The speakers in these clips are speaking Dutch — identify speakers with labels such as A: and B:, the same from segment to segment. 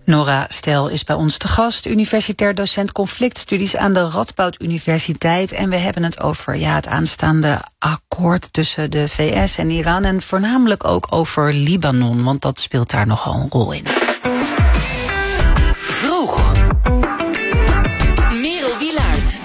A: Nora Stel is bij ons te gast, universitair docent conflictstudies aan de Radboud Universiteit. En we hebben het over het aanstaande akkoord tussen de VS en Iran. En voornamelijk ook over Libanon, want dat speelt daar nogal een rol in.
B: Vroeg. Merel Wielaert.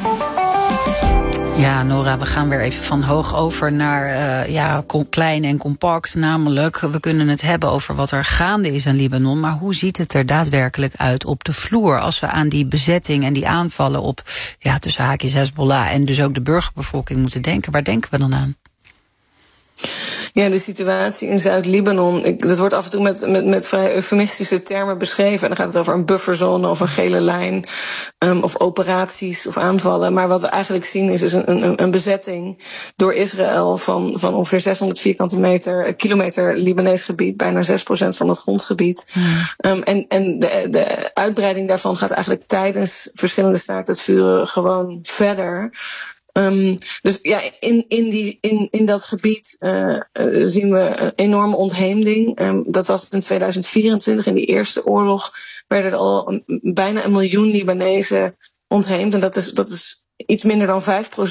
A: Ja, Nora, we gaan weer even van hoog over naar klein en compact. Namelijk, we kunnen het hebben over wat er gaande is in Libanon. Maar hoe ziet het er daadwerkelijk uit op de vloer? Als we aan die bezetting en die aanvallen op tussen haakjes Hezbollah en dus ook de burgerbevolking moeten denken. Waar denken we dan aan?
C: Ja, de situatie in Zuid-Libanon, dat wordt af en toe met vrij eufemistische termen beschreven. En dan gaat het over een bufferzone of een gele lijn, of operaties of aanvallen. Maar wat we eigenlijk zien is dus een bezetting door Israël van ongeveer 600 vierkante kilometer Libanees gebied, bijna 6% van het grondgebied. En de uitbreiding daarvan gaat eigenlijk tijdens verschillende staken het vuren gewoon verder. Dus ja, in dat gebied zien we een enorme ontheemding. Dat was in 2024, in die eerste oorlog, werden er al bijna 1 miljoen Libanezen ontheemd. En dat is iets minder dan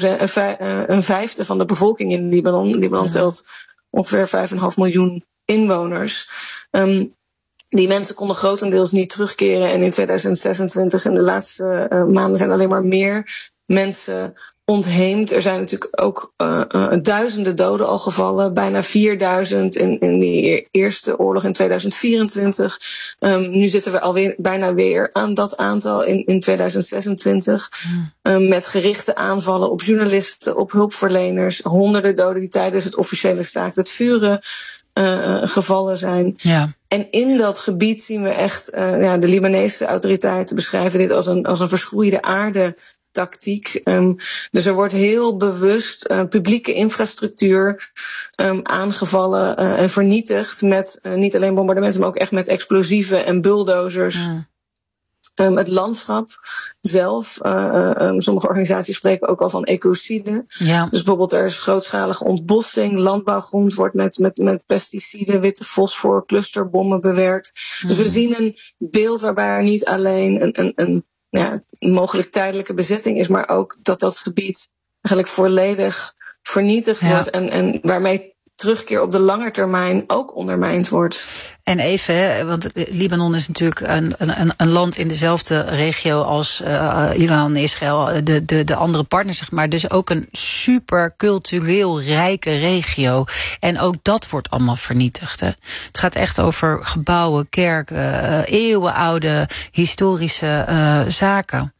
C: een vijfde van de bevolking in Libanon. Libanon telt ongeveer 5,5 miljoen inwoners. Die mensen konden grotendeels niet terugkeren. En in 2026, in de laatste maanden, zijn alleen maar meer mensen ontheemd. Er zijn natuurlijk ook duizenden doden al gevallen. Bijna 4000 in die eerste oorlog in 2024. Nu zitten we alweer bijna weer aan dat aantal in 2026. Met gerichte aanvallen op journalisten, op hulpverleners. Honderden doden die tijdens het officiële staakt het vuren gevallen zijn. Ja. En in dat gebied zien we echt de Libanese autoriteiten beschrijven dit als een verschroeide aarde tactiek. Dus er wordt heel bewust publieke infrastructuur aangevallen en vernietigd met niet alleen bombardementen, maar ook echt met explosieven en bulldozers. Het landschap zelf, sommige organisaties spreken ook al van ecocide. Ja. Dus bijvoorbeeld er is grootschalige ontbossing, landbouwgrond wordt met pesticiden, witte fosfor, clusterbommen bewerkt. Dus we zien een beeld waarbij er niet alleen een mogelijk tijdelijke bezetting is, maar ook dat gebied eigenlijk volledig vernietigd wordt en waarmee terugkeer op de lange termijn ook ondermijnd wordt. En even, want Libanon is natuurlijk een land in dezelfde regio als Iran, Israël, de andere partners, zeg maar. Dus ook een super cultureel rijke regio. En ook dat wordt allemaal vernietigd. Hè? Het gaat echt over gebouwen, kerken, eeuwenoude historische zaken.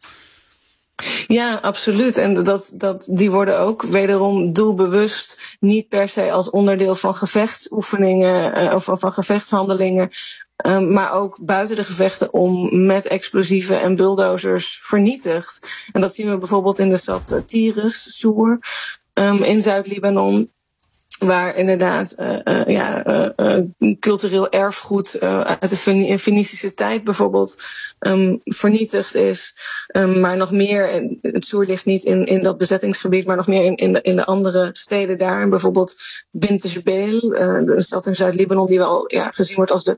C: Ja, absoluut. En die worden ook wederom doelbewust niet per se als onderdeel van gevechtsoefeningen of van gevechtshandelingen, maar ook buiten de gevechten om met explosieven en bulldozers vernietigd. En dat zien we bijvoorbeeld in de stad Tiris, Sour, in Zuid-Libanon, waar inderdaad cultureel erfgoed uit de Fenicische tijd bijvoorbeeld vernietigd is. Maar nog meer, het Sour ligt niet in dat bezettingsgebied, maar nog meer in de andere steden daar. En bijvoorbeeld Bint Jbeil, de stad in Zuid-Libanon die wel gezien wordt als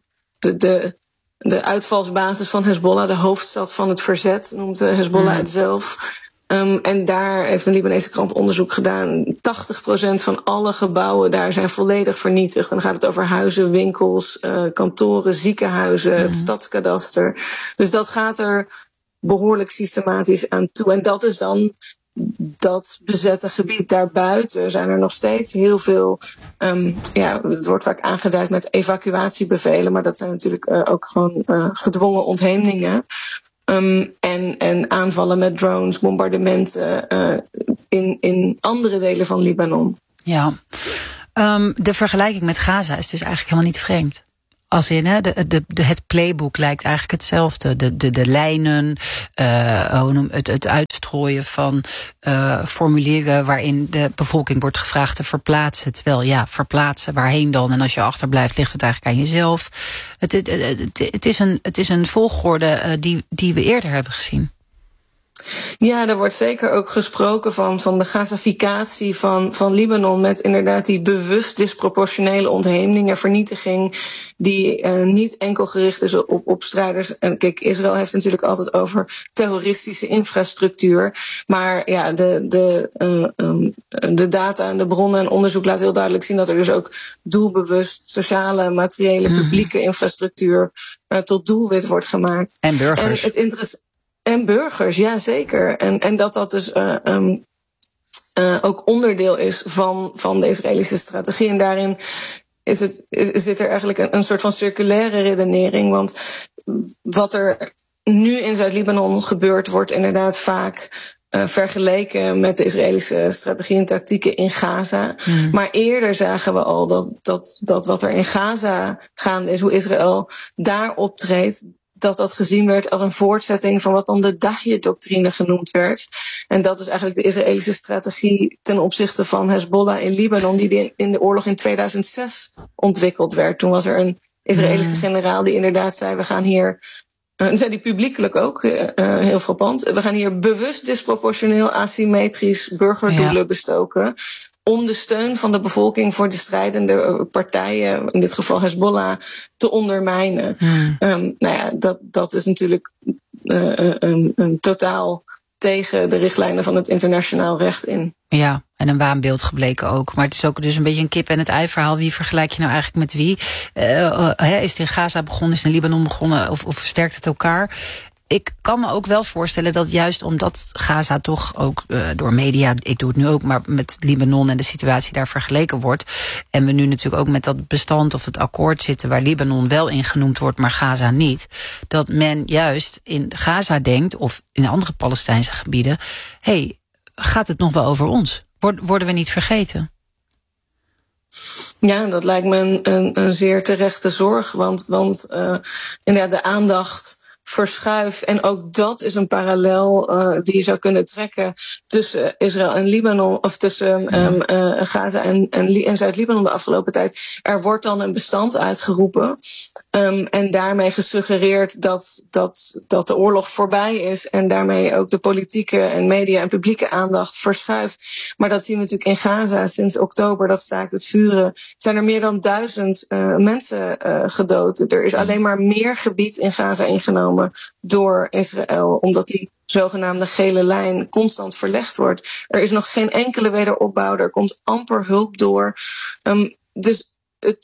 C: de uitvalsbasis van Hezbollah, de hoofdstad van het verzet, noemt Hezbollah het zelf. En daar heeft een Libanese krant onderzoek gedaan. 80% van alle gebouwen daar zijn volledig vernietigd. En dan gaat het over huizen, winkels, kantoren, ziekenhuizen, het stadskadaster. Dus dat gaat er behoorlijk systematisch aan toe. En dat is dan dat bezette gebied. Daarbuiten zijn er nog steeds heel veel, het wordt vaak aangeduid met evacuatiebevelen, maar dat zijn natuurlijk ook gewoon gedwongen ontheemdingen. En aanvallen met drones, bombardementen in andere delen van Libanon. Ja, de vergelijking met Gaza is dus eigenlijk helemaal niet vreemd. Als in, het playbook lijkt eigenlijk hetzelfde. De lijnen, het uitstrooien van formulieren waarin de bevolking wordt gevraagd te verplaatsen. Terwijl, verplaatsen, waarheen dan? En als je achterblijft, ligt het eigenlijk aan jezelf. Het is een volgorde die we eerder hebben gezien. Ja, er wordt zeker ook gesproken van de Gazaficatie van Libanon, met inderdaad die bewust disproportionele ontheemding en vernietiging die niet enkel gericht is op strijders. En kijk, Israël heeft natuurlijk altijd over terroristische infrastructuur, maar ja, de data en de bronnen en onderzoek laten heel duidelijk zien dat er dus ook doelbewust sociale, materiële, publieke infrastructuur tot doelwit wordt gemaakt.
A: En burgers.
C: En burgers, ja zeker. En dat dus ook onderdeel is van de Israëlische strategie. En daarin zit er eigenlijk een soort van circulaire redenering. Want wat er nu in Zuid-Libanon gebeurt, wordt inderdaad vaak vergeleken met de Israëlische strategie en tactieken in Gaza. Maar eerder zagen we al dat wat er in Gaza gaande is, hoe Israël daar optreedt, dat gezien werd als een voortzetting van wat dan de Dahje-doctrine genoemd werd. En dat is eigenlijk de Israëlische strategie ten opzichte van Hezbollah in Libanon, die in de oorlog in 2006 ontwikkeld werd. Toen was er een Israëlische generaal die inderdaad zei, we gaan hier, en zei die publiekelijk ook, heel frappant, we gaan hier bewust disproportioneel asymmetrisch burgerdoelen bestoken, om de steun van de bevolking voor de strijdende partijen, in dit geval Hezbollah, te ondermijnen. Dat is natuurlijk een totaal tegen de richtlijnen van het internationaal recht in. Ja,
A: en een waanbeeld gebleken ook. Maar het is ook dus een beetje een kip en het ei verhaal. Wie vergelijk je nou eigenlijk met wie? Is het in Gaza begonnen, is het in Libanon begonnen, of versterkt het elkaar? Ik kan me ook wel voorstellen dat juist omdat Gaza toch ook door media, ik doe het nu ook, maar met Libanon en de situatie daar vergeleken wordt, en we nu natuurlijk ook met dat bestand of het akkoord zitten waar Libanon wel in genoemd wordt, maar Gaza niet, dat men juist in Gaza denkt, of in andere Palestijnse gebieden, gaat het nog wel over ons? Worden we niet vergeten?
C: Ja, dat lijkt me een zeer terechte zorg, want inderdaad de aandacht verschuift. En ook dat is een parallel die je zou kunnen trekken tussen Israël en Libanon, of tussen Gaza en Zuid-Libanon de afgelopen tijd. Er wordt dan een bestand uitgeroepen en daarmee gesuggereerd dat de oorlog voorbij is en daarmee ook de politieke en media en publieke aandacht verschuift. Maar dat zien we natuurlijk in Gaza sinds oktober, dat staakt het vuren. Zijn er meer dan 1000 mensen gedood. Er is alleen maar meer gebied in Gaza ingenomen door Israël, omdat die zogenaamde gele lijn constant verlegd wordt. Er is nog geen enkele wederopbouw, er komt amper hulp door. Dus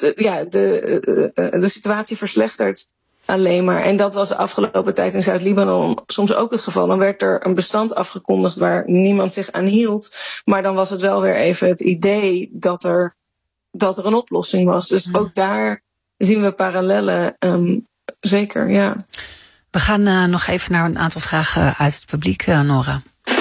C: de situatie verslechtert alleen maar. En dat was de afgelopen tijd in Zuid-Libanon soms ook het geval. Dan werd er een bestand afgekondigd waar niemand zich aan hield, maar dan was het wel weer even het idee dat er een oplossing was. Dus ook daar zien we parallellen. Zeker, ja.
A: We gaan nog even naar een aantal vragen uit het publiek, Nora.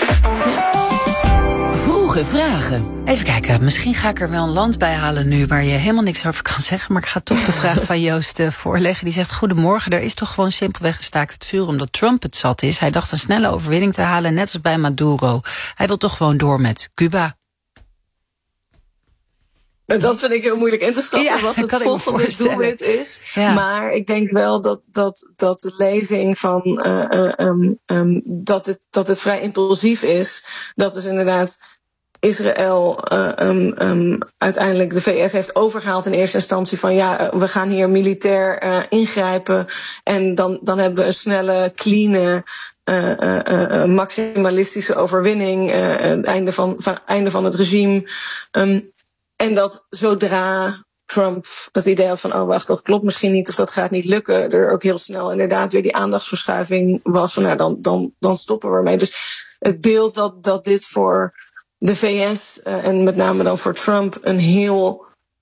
B: Vroege vragen.
A: Even kijken, misschien ga ik er wel een land bij halen nu waar je helemaal niks over kan zeggen, maar ik ga toch de vraag van Joost voorleggen. Die zegt, goedemorgen, er is toch gewoon simpelweg gestaakt het vuur omdat Trump het zat is. Hij dacht een snelle overwinning te halen, net als bij Maduro. Hij wil toch gewoon door met Cuba.
C: Dat vind ik heel moeilijk in te schatten, wat het volgende doelwit is. Ja. Maar ik denk wel dat de lezing van dat het vrij impulsief is. Dat is inderdaad Israël uiteindelijk de VS heeft overgehaald in eerste instantie van we gaan hier militair ingrijpen. En dan hebben we een snelle, clean, maximalistische overwinning. Het einde van het regime. En dat zodra Trump het idee had van, wacht, dat klopt misschien niet of dat gaat niet lukken, er ook heel snel inderdaad weer die aandachtsverschuiving was van, dan stoppen we ermee. Dus het beeld dat dit voor de VS en met name dan voor Trump een heel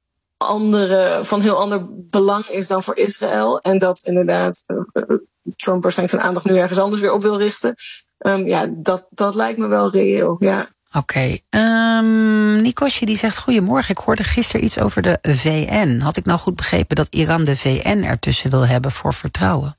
C: ander belang is dan voor Israël. En dat inderdaad Trump waarschijnlijk zijn aandacht nu ergens anders weer op wil richten. Dat lijkt me wel reëel, ja.
A: Oké. Nikosje die zegt, goedemorgen, ik hoorde gisteren iets over de VN. Had ik nou goed begrepen dat Iran de VN ertussen wil hebben voor vertrouwen?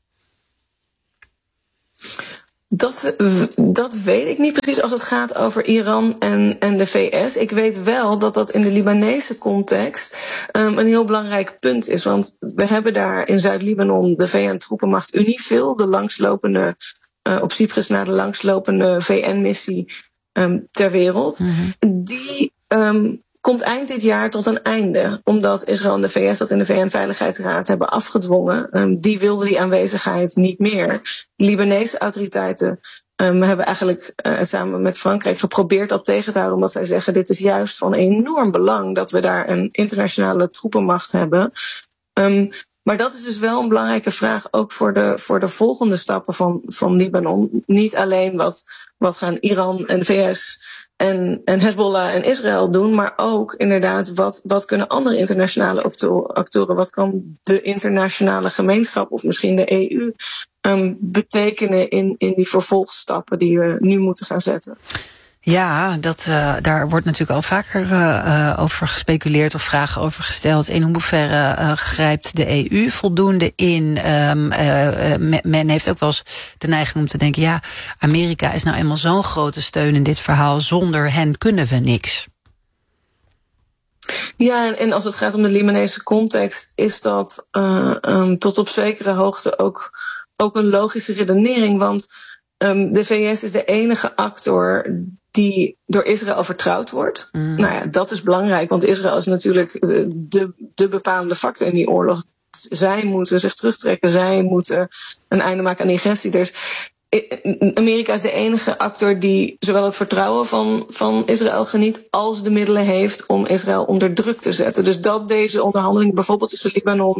A: Dat weet ik niet precies als het gaat over Iran en de VS. Ik weet wel dat in de Libanese context een heel belangrijk punt is. Want we hebben daar in Zuid-Libanon de VN-troepenmacht UNIFIL, de langslopende
C: op Cyprus na de langslopende VN-missie ter wereld. Die komt eind dit jaar tot een einde. Omdat Israël en de VS dat in de VN-veiligheidsraad hebben afgedwongen. Die wilden die aanwezigheid niet meer. De Libanese autoriteiten hebben eigenlijk samen met Frankrijk geprobeerd dat tegen te houden. Omdat zij zeggen, dit is juist van enorm belang dat we daar een internationale troepenmacht hebben. Maar dat is dus wel een belangrijke vraag, ook voor de volgende stappen van Libanon. Niet alleen wat gaan Iran en de VS en Hezbollah en Israël doen, maar ook inderdaad wat kunnen andere internationale actoren, wat kan de internationale gemeenschap of misschien de EU betekenen in die vervolgstappen die we nu moeten gaan zetten.
A: Ja, daar wordt natuurlijk al vaker over gespeculeerd of vragen over gesteld. In hoeverre grijpt de EU voldoende in? Men heeft ook wel eens de neiging om te denken, ja, Amerika is nou eenmaal zo'n grote steun in dit verhaal. Zonder hen kunnen we niks.
C: Ja, en als het gaat om de Libanese context, is dat tot op zekere hoogte ook een logische redenering. Want de VS is de enige actor die door Israël vertrouwd wordt. Nou ja, dat is belangrijk, want Israël is natuurlijk de bepalende factor in die oorlog. Zij moeten zich terugtrekken, zij moeten een einde maken aan die agressie. Dus Amerika is de enige actor die zowel het vertrouwen van Israël geniet als de middelen heeft om Israël onder druk te zetten. Dus dat deze onderhandelingen bijvoorbeeld tussen Libanon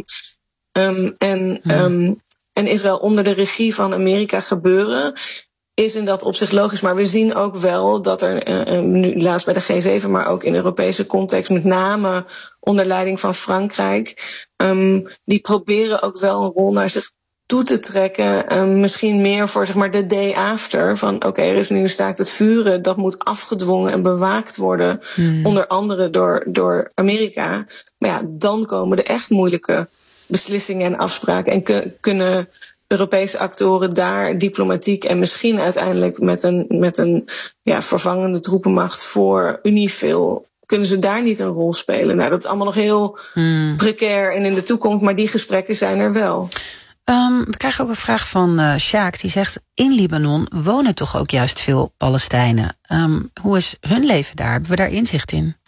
C: en Israël onder de regie van Amerika gebeuren, is in dat opzicht logisch. Maar we zien ook wel dat er nu laatst bij de G7, maar ook in Europese context, met name onder leiding van Frankrijk, die proberen ook wel een rol naar zich toe te trekken. Misschien meer voor zeg maar de day after. Van oké, er is nu een staakt het vuren. Dat moet afgedwongen en bewaakt worden. Onder andere door Amerika. Maar ja, dan komen de echt moeilijke beslissingen en afspraken. En kunnen Europese actoren daar diplomatiek en misschien uiteindelijk met een vervangende troepenmacht voor UNIFIL, kunnen ze daar niet een rol spelen? Nou, dat is allemaal nog heel precair en in de toekomst, maar die gesprekken zijn er wel.
A: We krijgen ook een vraag van Sjaak, die zegt, in Libanon wonen toch ook juist veel Palestijnen. Hoe is hun leven daar? Hebben we daar inzicht in?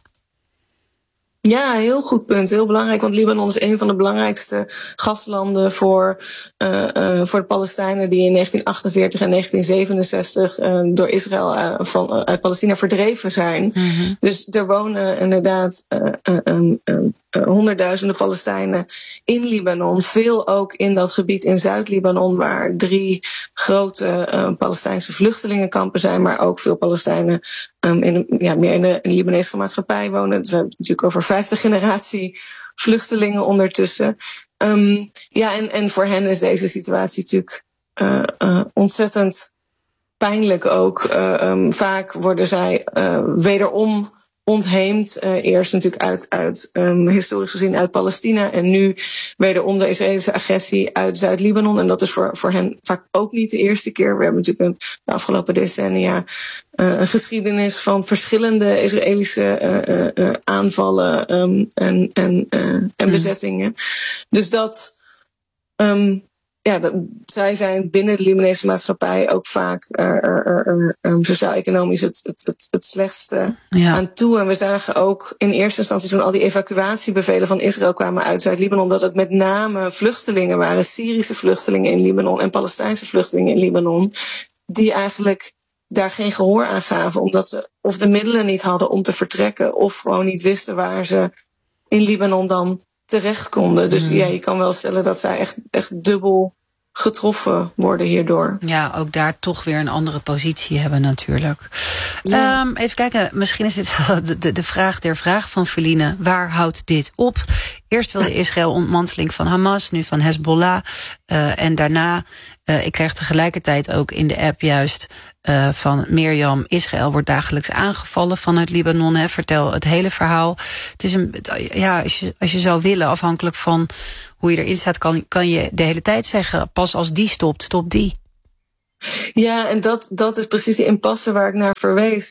C: Ja, heel goed punt. Heel belangrijk, want Libanon is een van de belangrijkste gastlanden voor de Palestijnen die in 1948 en 1967 door Israël uit Palestina verdreven zijn. Dus er wonen inderdaad honderdduizenden Palestijnen in Libanon. Veel ook in dat gebied in Zuid-Libanon, waar 3 grote Palestijnse vluchtelingenkampen zijn, maar ook veel Palestijnen meer in de Libanese maatschappij wonen. Dus we hebben het natuurlijk over 5e generatie vluchtelingen ondertussen. En voor hen is deze situatie natuurlijk ontzettend pijnlijk ook. Vaak worden zij wederom ontheemd. Eerst natuurlijk uit historisch gezien uit Palestina en nu wederom de Israëlische agressie uit Zuid-Libanon. En dat is voor hen vaak ook niet de eerste keer. We hebben natuurlijk de afgelopen decennia een geschiedenis van verschillende Israëlische aanvallen en bezettingen. Dus dat zij zijn binnen de Libanese maatschappij ook vaak sociaal-economisch het slechtste aan toe. En we zagen ook in eerste instantie, toen al die evacuatiebevelen van Israël kwamen uit Zuid-Libanon, dat het met name vluchtelingen waren, Syrische vluchtelingen in Libanon en Palestijnse vluchtelingen in Libanon, die eigenlijk daar geen gehoor aan gaven, omdat ze of de middelen niet hadden om te vertrekken, of gewoon niet wisten waar ze in Libanon dan terecht konden. Dus ja, je kan wel stellen dat zij echt dubbel getroffen worden hierdoor. Ja,
A: ook daar toch weer een andere positie hebben natuurlijk. Ja. Even kijken, misschien is dit de vraag der vraag van Feline. Waar houdt dit op? Eerst wilde Israël ontmanteling van Hamas, nu van Hezbollah. En daarna, ik krijg tegelijkertijd ook in de app juist van Mirjam, Israël wordt dagelijks aangevallen vanuit Libanon. Vertel het hele verhaal. Het is als je zou willen, afhankelijk van hoe je erin staat, kan je de hele tijd zeggen, pas als die stopt, stop die.
C: Ja, en dat is precies die impasse waar ik naar verwees.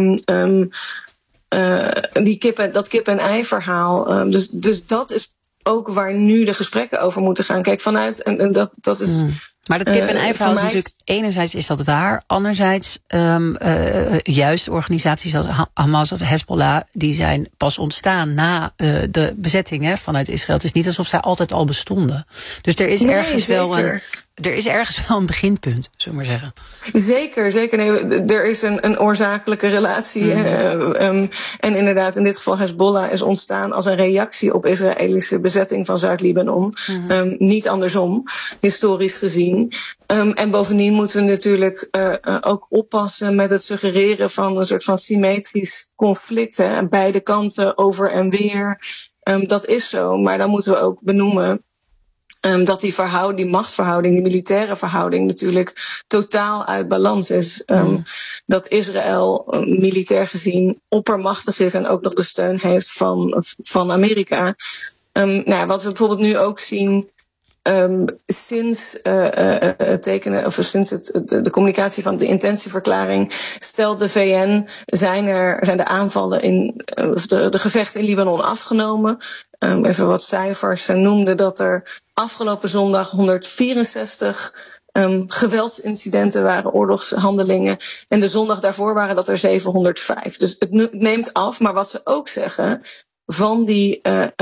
C: Dat kip-en-ei verhaal. Dus dat is ook waar nu de gesprekken over moeten gaan. Kijk, vanuit, en dat is
A: Maar dat kip-en-ei-verhaal is natuurlijk, enerzijds is dat waar, anderzijds juist organisaties als Hamas of Hezbollah, die zijn pas ontstaan na de bezetting vanuit Israël. Het is niet alsof zij altijd al bestonden. Dus er is ergens wel een beginpunt, zullen we maar zeggen.
C: Zeker. Nee, er is een oorzakelijke relatie. En inderdaad, in dit geval Hezbollah is ontstaan als een reactie op Israëlische bezetting van Zuid-Libanon. Niet andersom, historisch gezien. En bovendien moeten we natuurlijk ook oppassen met het suggereren van een soort van symmetrisch conflict. Aan beide kanten, over en weer. Dat is zo, maar dan moeten we ook benoemen dat die machtsverhouding, die militaire verhouding natuurlijk totaal uit balans is. Dat Israël militair gezien oppermachtig is en ook nog de steun heeft van Amerika. Wat we bijvoorbeeld nu ook zien, sinds het tekenen, of sinds de communicatie van de intentieverklaring, stelt de VN, zijn de aanvallen de gevechten in Libanon afgenomen. Even wat cijfers. Ze noemden dat er afgelopen zondag 164 geweldsincidenten waren, oorlogshandelingen. En de zondag daarvoor waren dat er 705. Dus het neemt af. Maar wat ze ook zeggen, van die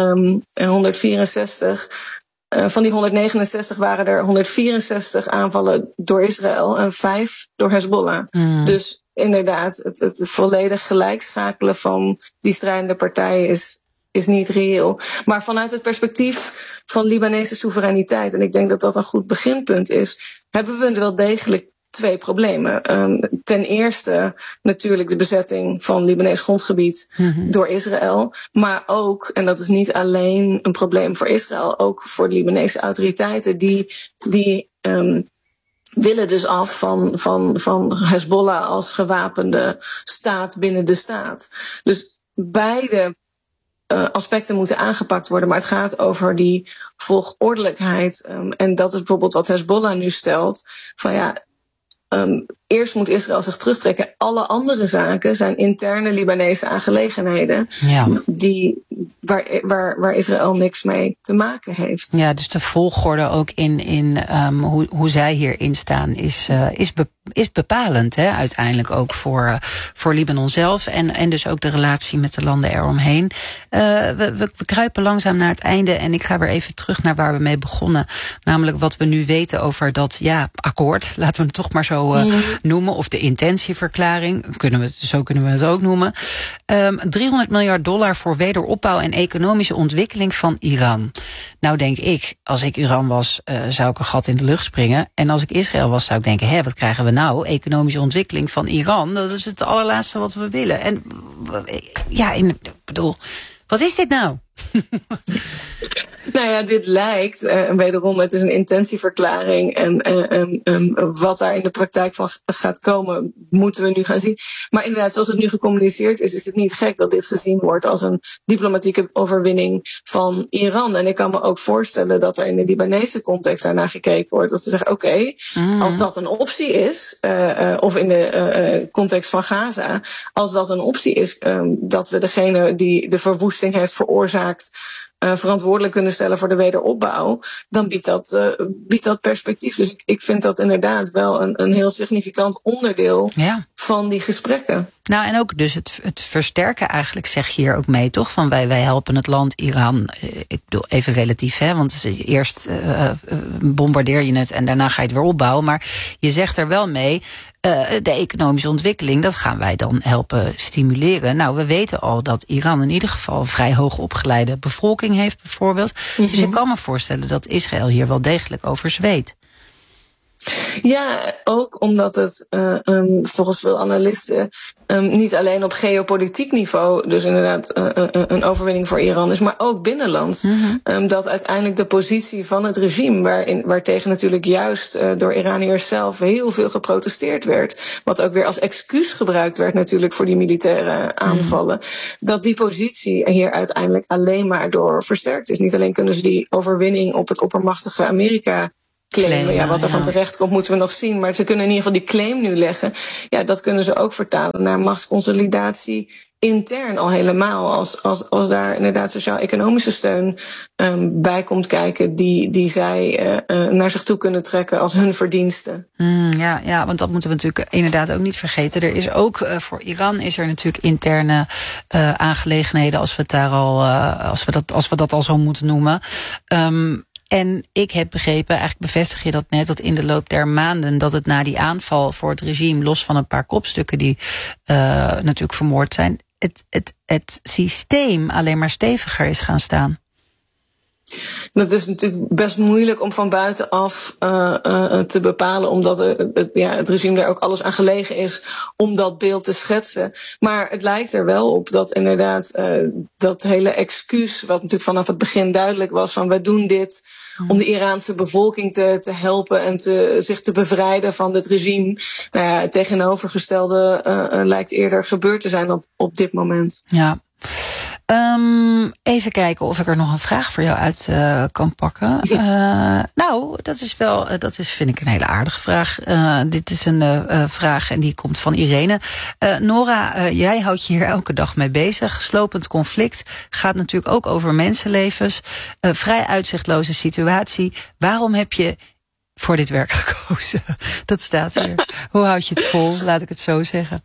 C: 164... van die 169 waren er 164 aanvallen door Israël en 5 door Hezbollah. Dus inderdaad, het volledig gelijkschakelen van die strijdende partijen is niet reëel. Maar vanuit het perspectief van Libanese soevereiniteit, en ik denk dat dat een goed beginpunt is, hebben we wel degelijk 2 problemen. Ten eerste natuurlijk de bezetting van Libanees grondgebied door Israël. Maar ook, en dat is niet alleen een probleem voor Israël, ook voor de Libanese autoriteiten, die willen dus af van Hezbollah als gewapende staat binnen de staat. Dus beide aspecten moeten aangepakt worden, maar het gaat over die volgordelijkheid. En dat is bijvoorbeeld wat Hezbollah nu stelt, van eerst moet Israël zich terugtrekken. Alle andere zaken zijn interne Libanese aangelegenheden, waar Israël niks mee te maken heeft.
A: Ja, dus de volgorde ook in hoe zij hierin staan is bepalend, uiteindelijk ook voor Libanon zelf en dus ook de relatie met de landen eromheen. We kruipen langzaam naar het einde en ik ga weer even terug naar waar we mee begonnen. Namelijk wat we nu weten over dat akkoord, laten we het toch maar zo noemen, of de intentieverklaring, zo kunnen we het ook noemen. $300 miljard voor wederopbouw en economische ontwikkeling van Iran. Nou denk ik, als ik Iran was, zou ik een gat in de lucht springen. En als ik Israël was, zou ik denken, wat krijgen we nou? Economische ontwikkeling van Iran, dat is het allerlaatste wat we willen. En ik bedoel, wat is dit nou?
C: Nou ja, dit lijkt, wederom, het is een intentieverklaring. En wat daar in de praktijk van gaat komen, moeten we nu gaan zien. Maar inderdaad, zoals het nu gecommuniceerd is het niet gek dat dit gezien wordt als een diplomatieke overwinning van Iran. En ik kan me ook voorstellen dat er in de Libanese context daarna gekeken wordt. Dat ze zeggen, oké, als dat een optie is, of in de context van Gaza, als dat een optie is, dat we degene die de verwoesting heeft veroorzaakt verantwoordelijk kunnen stellen voor de wederopbouw, dan biedt dat perspectief. Dus ik vind dat inderdaad wel een heel significant onderdeel van die gesprekken.
A: Nou, en ook dus het versterken eigenlijk, zeg je hier ook mee, toch? Van wij helpen het land Iran, ik bedoel even relatief, want eerst bombardeer je het en daarna ga je het weer opbouwen. Maar je zegt er wel mee, de economische ontwikkeling, dat gaan wij dan helpen stimuleren. Nou, we weten al dat Iran in ieder geval een vrij hoog opgeleide bevolking heeft, bijvoorbeeld. Dus ik kan me voorstellen dat Israël hier wel degelijk over zweet.
C: Ja, ook omdat het volgens veel analisten niet alleen op geopolitiek niveau dus inderdaad een overwinning voor Iran is, maar ook binnenlands. Dat uiteindelijk de positie van het regime, waartegen natuurlijk juist door Iraniërs zelf heel veel geprotesteerd werd, wat ook weer als excuus gebruikt werd natuurlijk voor die militaire aanvallen, dat die positie hier uiteindelijk alleen maar door versterkt is. Niet alleen kunnen ze die overwinning op het oppermachtige Amerika claimen. Wat er van terecht komt, moeten we nog zien. Maar ze kunnen in ieder geval die claim nu leggen. Ja, dat kunnen ze ook vertalen naar machtsconsolidatie intern al helemaal. Als daar inderdaad sociaal-economische steun bij komt kijken, die zij naar zich toe kunnen trekken als hun verdiensten.
A: Ja, want dat moeten we natuurlijk inderdaad ook niet vergeten. Er is ook voor Iran is er natuurlijk interne aangelegenheden, als we het daar al, als we dat al zo moeten noemen. En ik heb begrepen, eigenlijk bevestig je dat net, dat in de loop der maanden dat het na die aanval voor het regime, los van een paar kopstukken die natuurlijk vermoord zijn, het systeem alleen maar steviger is gaan staan.
C: Dat is natuurlijk best moeilijk om van buitenaf te bepalen, omdat het regime daar ook alles aan gelegen is om dat beeld te schetsen. Maar het lijkt er wel op dat inderdaad dat hele excuus, wat natuurlijk vanaf het begin duidelijk was, van wij doen dit om de Iraanse bevolking te helpen en zich te bevrijden van het regime. Nou ja, het tegenovergestelde lijkt eerder gebeurd te zijn op dit moment.
A: Ja. Even kijken of ik er nog een vraag voor jou uit kan pakken. Nou, dat is vind ik een hele aardige vraag. Dit is een vraag en die komt van Irene. Nora, jij houdt je hier elke dag mee bezig. Slopend conflict gaat natuurlijk ook over mensenlevens. Vrij uitzichtloze situatie. Waarom heb je voor dit werk gekozen? Dat staat hier. Hoe houd je het vol? Laat ik het zo zeggen.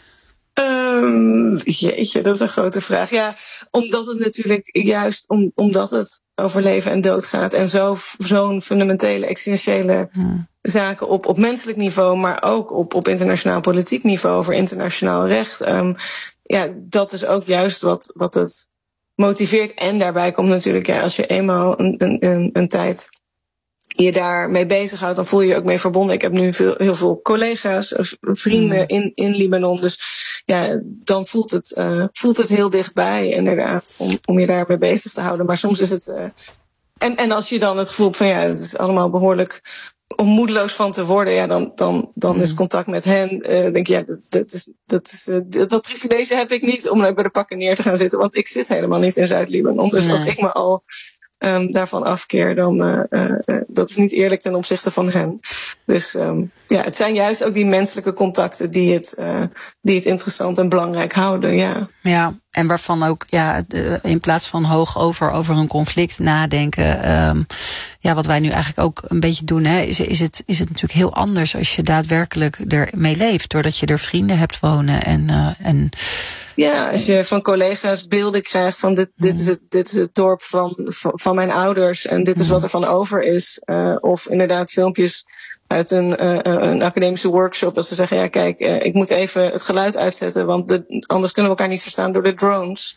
C: Jeetje, dat is een grote vraag. Ja, omdat het natuurlijk juist omdat het over leven en dood gaat en zo'n fundamentele, existentiële zaken op menselijk niveau, maar ook op internationaal politiek niveau, over internationaal recht. Dat is ook juist wat het motiveert. En daarbij komt natuurlijk, als je eenmaal een tijd je daarmee bezighoudt, dan voel je je ook mee verbonden. Ik heb nu heel veel collega's, vrienden in Libanon. Dus ja, dan voelt het heel dichtbij, inderdaad, om je daarmee bezig te houden. Maar soms is het en als je dan het gevoel hebt van het is allemaal behoorlijk om moedeloos van te worden, dan is contact met hen, denk je, dat privilege heb ik niet om bij de pakken neer te gaan zitten, want ik zit helemaal niet in Zuid-Libanon. Dus als ik me al daarvan afkeer, dan dat is niet eerlijk ten opzichte van hen. Dus het zijn juist ook die menselijke contacten die het interessant en belangrijk houden. Ja,
A: en waarvan ook in plaats van hoog over een conflict nadenken, wat wij nu eigenlijk ook een beetje doen, is het natuurlijk heel anders als je daadwerkelijk ermee leeft, doordat je er vrienden hebt wonen en
C: ja, als je van collega's beelden krijgt van dit is het dorp van mijn ouders en dit is wat er van over is. Of inderdaad filmpjes uit een academische workshop, dat ze zeggen, kijk, ik moet even het geluid uitzetten, want anders kunnen we elkaar niet verstaan door de drones.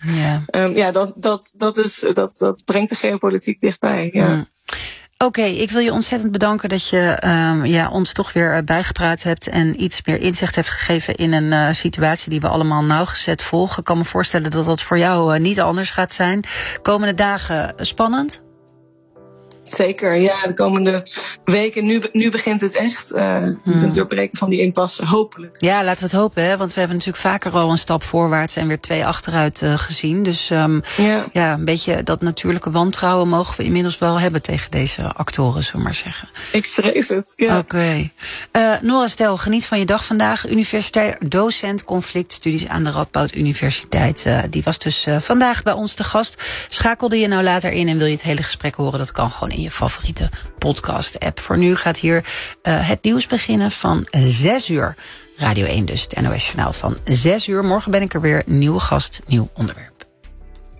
C: Dat brengt de geopolitiek dichtbij. Ja.
A: Oké, ik wil je ontzettend bedanken dat je ons toch weer bijgepraat hebt en iets meer inzicht heeft gegeven in een situatie die we allemaal nauwgezet volgen. Ik kan me voorstellen dat dat voor jou niet anders gaat zijn. Komende dagen spannend?
C: Zeker, de komende weken. Nu begint het echt, het doorbreken van die impasse, hopelijk.
A: Ja, laten we het hopen, hè? Want we hebben natuurlijk vaker al een stap voorwaarts en weer 2 achteruit gezien. Dus een beetje dat natuurlijke wantrouwen mogen we inmiddels wel hebben tegen deze actoren, zullen we maar zeggen.
C: Ik vrees het, ja.
A: Oké. Nora Stel, geniet van je dag vandaag. Universitair docent conflictstudies aan de Radboud Universiteit. Die was dus vandaag bij ons te gast. Schakelde je nou later in en wil je het hele gesprek horen? Dat kan gewoon in je favoriete podcast-app. Voor nu gaat hier het nieuws beginnen van 6 uur. Radio 1 dus, het NOS Journaal van 6 uur. Morgen ben ik er weer. Nieuwe gast, nieuw onderwerp.